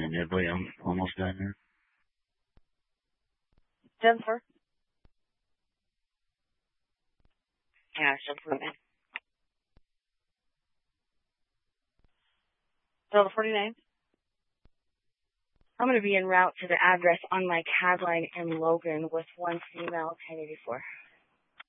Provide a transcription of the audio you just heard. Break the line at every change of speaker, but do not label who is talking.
in Italy. I'm almost down there.
Jennifer? Yeah, Jennifer. Delta 49? I'm going to be en route to the address on my CAD line in Logan with one female 1084.